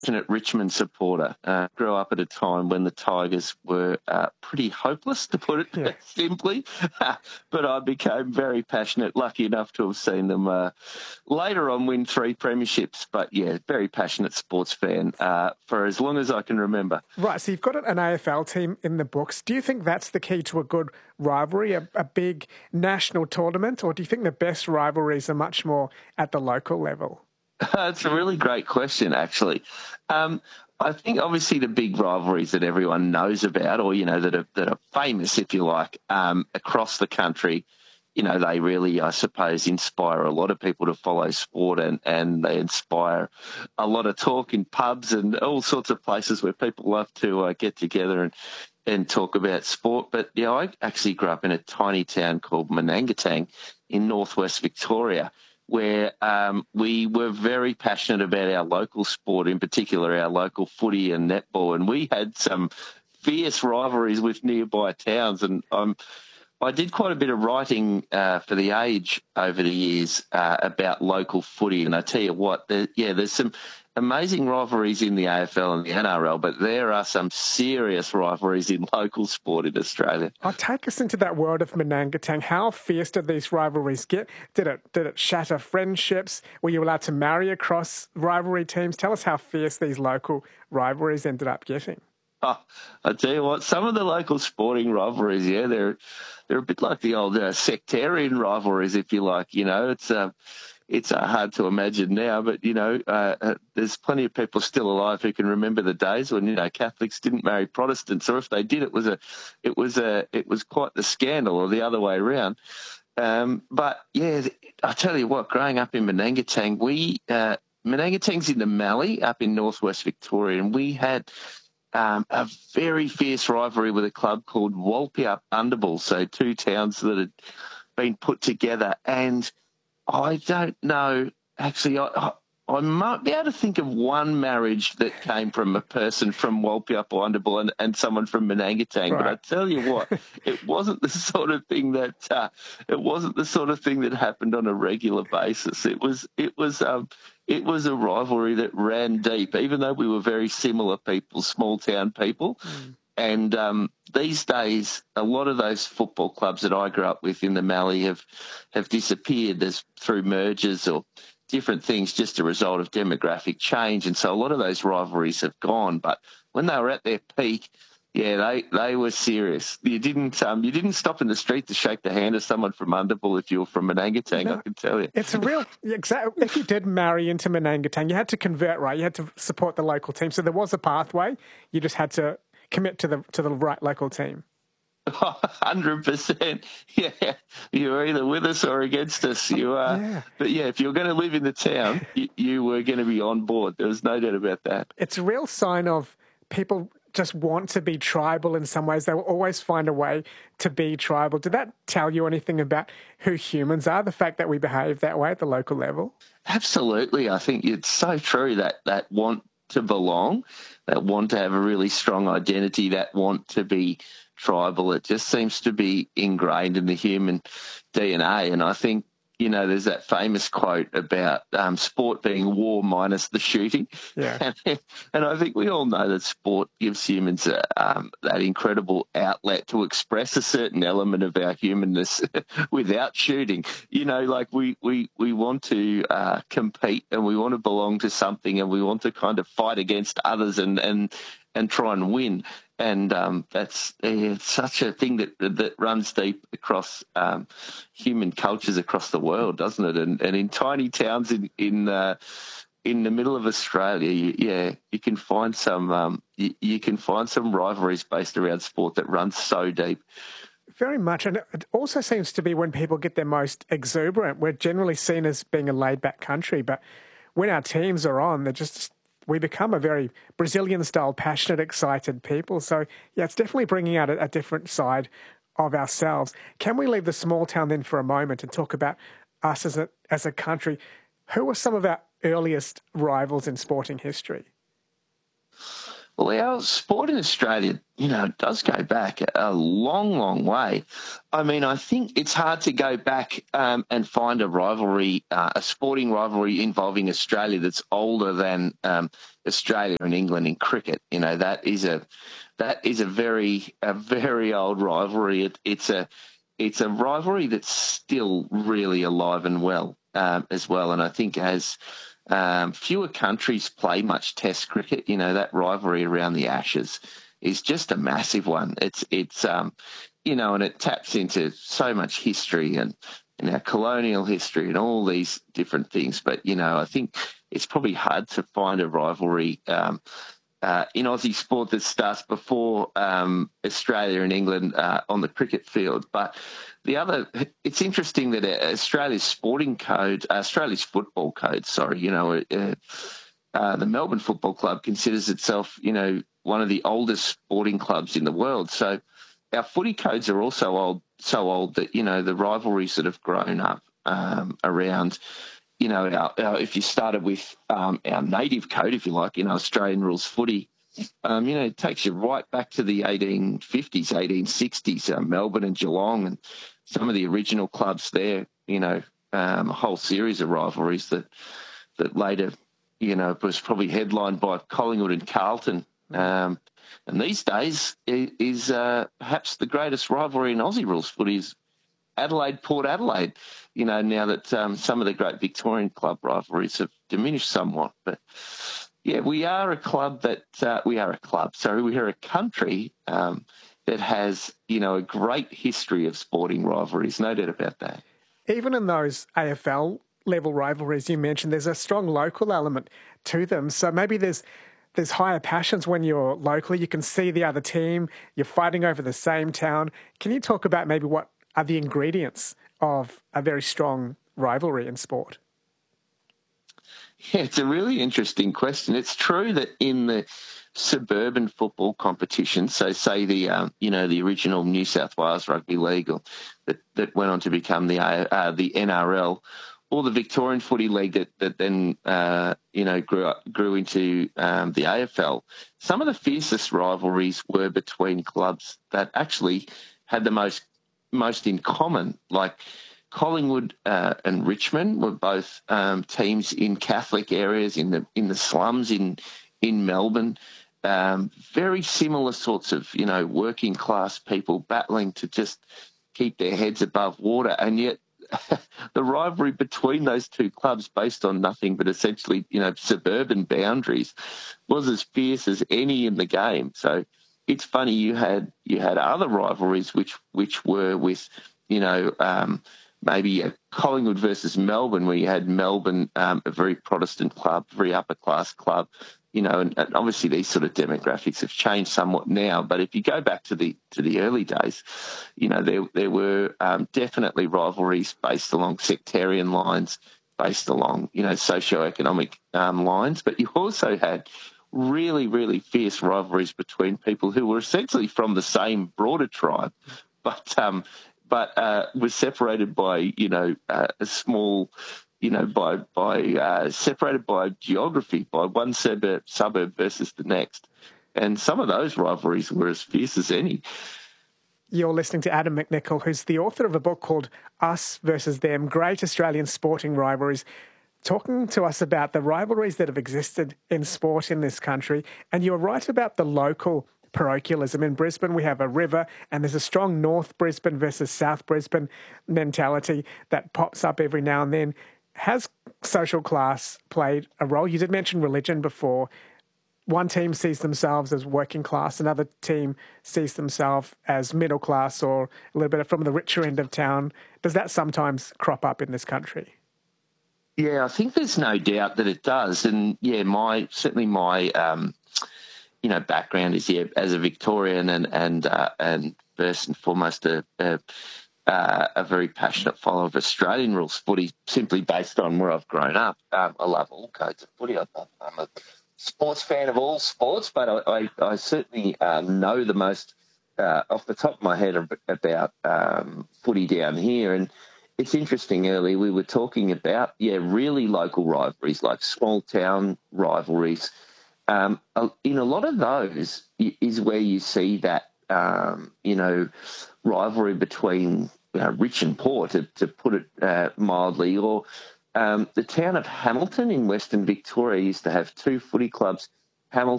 passionate Richmond supporter. Grew up at a time when the Tigers were pretty hopeless, to put it simply. But I became very passionate, lucky enough to have seen them later on win 3 premierships. But, yeah, very passionate sports fan for as long as I can remember. Right, so you've got an AFL team in the books. Do you think that's the key to a good rivalry, a big national tournament, or do you think the best rivalries are much more at the local level? It's a really great question, actually. I think obviously the big rivalries that everyone knows about, or that are famous, if you like, across the country, they really, I suppose, inspire a lot of people to follow sport, and they inspire a lot of talk in pubs and all sorts of places where people love to get together and talk about sport. But I actually grew up in a tiny town called Manangatang in northwest Victoria, where we were very passionate about our local sport, in particular our local footy and netball, and we had some fierce rivalries with nearby towns. And I did quite a bit of writing for The Age over the years about local footy, and I tell you what, there's some amazing rivalries in the AFL and the NRL, but there are some serious rivalries in local sport in Australia. Take us into that world of Manangatang. How fierce did these rivalries get? Did it shatter friendships? Were you allowed to marry across rivalry teams? Tell us how fierce these local rivalries ended up getting. Oh, I tell you what, some of the local sporting rivalries, they're a bit like the old sectarian rivalries, if you like. It's hard to imagine now, but there's plenty of people still alive who can remember the days when Catholics didn't marry Protestants, or if they did, it was quite the scandal, or the other way around. But yeah, I tell you what, growing up in Manangatang, Manangatang's in the Mallee up in northwest Victoria, and we had a very fierce rivalry with a club called Walpiup Underbull, so 2 towns that had been put together. And I don't know, actually, I might be able to think of one marriage that came from a person from Walpiup or Underbull and someone from Manangatang. Right. But I tell you what, it wasn't the sort of thing that happened on a regular basis. It was a rivalry that ran deep, even though we were very similar people, small town people. Mm. And these days, a lot of those football clubs that I grew up with in the Mallee have disappeared through mergers or different things, just a result of demographic change. And so a lot of those rivalries have gone. But when they were at their peak, they were serious. You didn't stop in the street to shake the hand of someone from Underbull if you were from Manangatang, no, I can tell you. It's a real, exactly. If you did marry into Manangatang, you had to convert, right? You had to support the local team. So there was a pathway. You just had to commit to the right local team. 100%. Yeah, you're either with us or against us. You are. Yeah. But yeah, if you're going to live in the town, you were going to be on board. There was no doubt about that. It's a real sign of people just want to be tribal in some ways. They will always find a way to be tribal. Did that tell you anything about who humans are, the fact that we behave that way at the local level? Absolutely. I think it's so true that want to belong, that want to have a really strong identity, that want to be tribal. It just seems to be ingrained in the human DNA. And I think, there's that famous quote about sport being war minus the shooting. Yeah. And I think we all know that sport gives humans that incredible outlet to express a certain element of our humanness without shooting. Like we want to compete, and we want to belong to something, and we want to kind of fight against others and try and win. And it's such a thing that runs deep across human cultures across the world, doesn't it? And in tiny towns in the middle of Australia, you can find some rivalries based around sport that runs so deep. Very much. And it also seems to be when people get their most exuberant. We're generally seen as being a laid-back country, but when our teams are on, we become a very Brazilian-style, passionate, excited people. So, yeah, it's definitely bringing out a different side of ourselves. Can we leave the small town then for a moment and talk about us as a country? Who were some of our earliest rivals in sporting history? Well, our sport in Australia, it does go back a long, long way. I mean, I think it's hard to go back and find a rivalry, a sporting rivalry involving Australia that's older than Australia and England in cricket. That is a very old rivalry. It's a rivalry that's still really alive and well as well, and I think as fewer countries play much Test cricket. That rivalry around the Ashes is just a massive one. And it taps into so much history and our colonial history and all these different things. But I think it's probably hard to find a rivalry in Aussie sport that starts before Australia and England on the cricket field. But it's interesting that Australia's football code, the Melbourne Football Club considers itself, one of the oldest sporting clubs in the world. So our footy codes are also so old that, the rivalries that have grown up around, if you started with our native code, if you like, Australian rules footy, it takes you right back to the 1850s, 1860s, Melbourne and Geelong and some of the original clubs there, a whole series of rivalries that later, was probably headlined by Collingwood and Carlton. And these days is perhaps the greatest rivalry in Aussie rules footy is Adelaide, Port Adelaide, now that some of the great Victorian club rivalries have diminished somewhat. But, yeah, we are a country that has, a great history of sporting rivalries, no doubt about that. Even in those AFL level rivalries you mentioned, there's a strong local element to them. So maybe there's higher passions when you're locally. You can see the other team. You're fighting over the same town. Can you talk about maybe what are the ingredients of a very strong rivalry in sport? Yeah, it's a really interesting question. It's true that in the suburban football competition, so say the original New South Wales Rugby League, or that went on to become the NRL, or the Victorian Footy League that then grew into the AFL. Some of the fiercest rivalries were between clubs that actually had the most in common, like Collingwood and Richmond were both teams in Catholic areas in the slums in Melbourne. Very similar sorts of working class people battling to just keep their heads above water, and yet the rivalry between those two clubs, based on nothing but essentially suburban boundaries, was as fierce as any in the game. So it's funny you had other rivalries which were with maybe a Collingwood versus Melbourne, where you had Melbourne, a very Protestant club, very upper class club, and obviously these sort of demographics have changed somewhat now. But if you go back to the early days, there were definitely rivalries based along sectarian lines, based along socioeconomic lines. But you also had really, really fierce rivalries between people who were essentially from the same broader tribe, but was separated by a small, separated by geography, by one suburb versus the next, and some of those rivalries were as fierce as any. You're listening to Adam McNichol, who's the author of a book called Us versus Them: Great Australian Sporting Rivalries, talking to us about the rivalries that have existed in sport in this country. And you're right about the local parochialism. In Brisbane, we have a river, and there's a strong North Brisbane versus South Brisbane mentality that pops up every now and then. Has social class played a role? You did mention religion before. One team sees themselves as working class, another team sees themselves as middle class or a little bit from the richer end of town. Does that sometimes crop up in this country? Yeah, I think there's no doubt that it does. And yeah, my background is here as a Victorian and first and foremost a very passionate follower of Australian rules footy, simply based on where I've grown up. I love all codes of footy. I'm a sports fan of all sports, but I certainly know the most off the top of my head about footy down here. And it's interesting, earlier we were talking about, really local rivalries, like small town rivalries, in a lot of those is where you see that, rivalry between rich and poor, to put it mildly. Or the town of Hamilton in Western Victoria used to have two footy clubs,